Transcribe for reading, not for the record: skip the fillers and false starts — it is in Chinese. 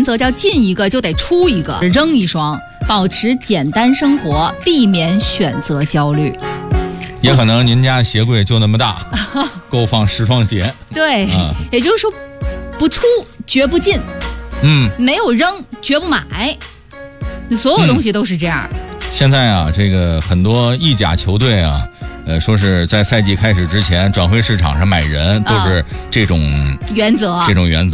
则叫进一个就得出一个，扔一双，保持简单生活，避免选择焦虑。 也可能您家的鞋柜就那么大，够放10双鞋。 对，也就是说，不出绝不进，没有扔绝不买，所有东西都是这样。 现在啊，这个很多意甲球队啊，说是在赛季开始之前转会市场上买人，都是这种原则。